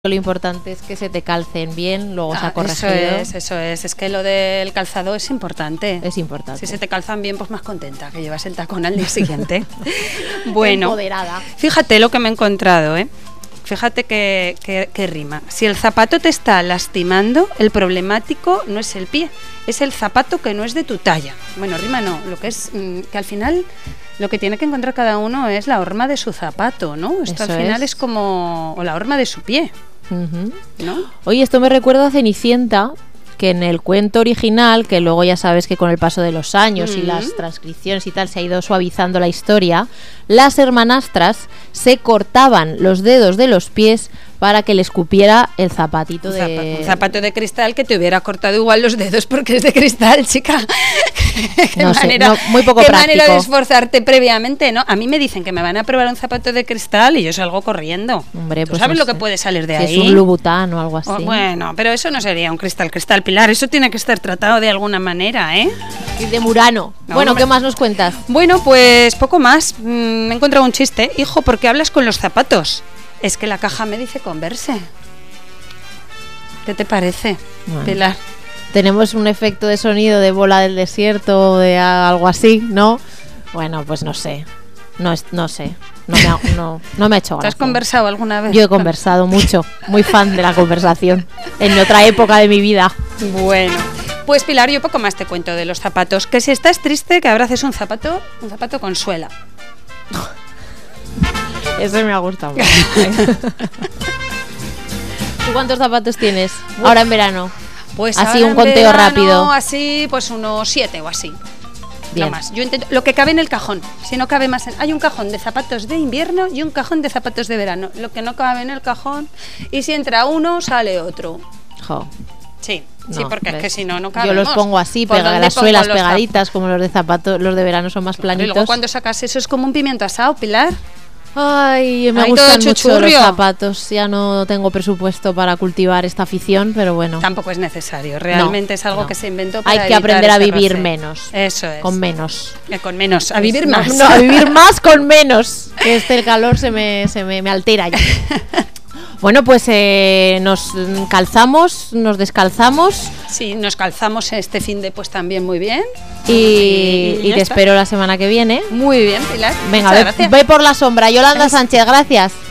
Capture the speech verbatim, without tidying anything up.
Lo importante es que se te calcen bien, luego Ah, se ha corregido. Eso es, eso es. Es que lo del calzado es importante. Es importante. Si se te calzan bien, pues más contenta, que llevas el tacón al día siguiente. Bueno, Empoderada. fíjate lo que me he encontrado, ¿eh? Fíjate que, que, que rima. Si el zapato te está lastimando, el problemático no es el pie, es el zapato que no es de tu talla. Bueno, rima no, lo que es mmm, que al final lo que tiene que encontrar cada uno es la horma de su zapato, ¿no? Esto Eso al final es. es como o la horma de su pie. Uh-huh. ¿No? Oye, esto me recuerda a Cenicienta, que en el cuento original, que luego ya sabes que con el paso de los años mm. y las transcripciones y tal se ha ido suavizando la historia, las hermanastras se cortaban los dedos de los pies para que les cupiera el zapatito un de... Zapato, un zapato de cristal que te hubiera cortado igual los dedos porque es de cristal, chica. ¿Qué no manera, sé, no, muy poco qué práctico. manera de esforzarte previamente, ¿no? A mí me dicen que me van a probar un zapato de cristal y yo salgo corriendo. Hombre, ¿Tú pues sabes no lo que sé. puede salir de si ahí? es un Louboutin o algo así. Oh, bueno, pero eso no sería un cristal cristal, Pilar. Eso tiene que estar tratado de alguna manera, ¿eh? Y de Murano. No, bueno, hombre. ¿qué más nos cuentas? Bueno, pues poco más. Mm, me he encontrado un chiste. Hijo, ¿por qué hablas con los zapatos? Es que la caja me dice Converse. ¿Qué te parece, Bueno. Pilar? Tenemos un efecto de sonido de bola del desierto o de algo así, ¿no? Bueno, pues no sé. No, es, no sé. No me, ha, no, no me ha hecho ¿Te has gracia. conversado alguna vez? Yo he conversado mucho. Muy fan de la conversación. En otra época de mi vida. Bueno, pues Pilar, yo poco más te cuento de los zapatos. Que si estás triste, que abraces un zapato, un zapato con suela. Eso me ha gustado mucho. ¿Tú cuántos zapatos tienes ahora en verano? Pues así ahora un en conteo verano, rápido. Así, pues unos siete o así. Bien. No más. Yo intento lo que cabe en el cajón. Si no cabe más, en, hay un cajón de zapatos de invierno y un cajón de zapatos de verano. Lo que no cabe en el cajón y si entra uno sale otro. Jo. Sí, No, sí, porque ves. es que si no no Yo cabemos. los pongo así, ¿Por pega, dónde las pongo suelas los pegaditas, como los de zapatos, los de verano son más Y planitos. luego cuando sacas eso es como un pimiento asado, Pilar. Ay, me Ahí gustan todo mucho chuchurrio. los zapatos. Ya no tengo presupuesto para cultivar esta afición, pero bueno. Tampoco es necesario, realmente No, es algo no. que se inventó para Hay que evitar aprender a ese vivir roce. menos. Eso es. Con menos. Eh, con menos, a vivir No, más. No, a vivir más con menos. Que este el calor se me, se me, me altera ya. Bueno, pues eh, nos calzamos, nos descalzamos. Sí, nos calzamos este fin de pues también muy bien. Y, Y- y y ya te está. espero la semana que viene. Muy bien, Pilar. Venga, Muchas ve, gracias. ve por la sombra. Yolanda Es- Sánchez, gracias.